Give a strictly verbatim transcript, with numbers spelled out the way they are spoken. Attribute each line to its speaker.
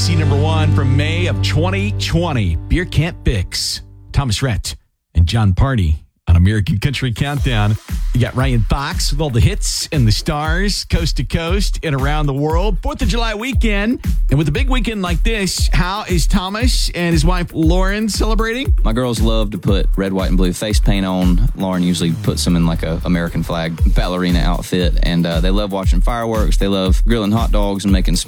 Speaker 1: C number one from May of twenty twenty. Beer Camp Bix, Thomas Rhett, and John Party on American Country Countdown. You got Ryan Fox with all the hits and the stars, coast to coast and around the world. Fourth of July weekend. And with a big weekend like this, how is Thomas and his wife Lauren celebrating?
Speaker 2: My girls love to put red, white, and blue face paint on. Lauren usually puts them in like a American flag ballerina outfit. And uh, they love watching fireworks. They love grilling hot dogs and making s'mores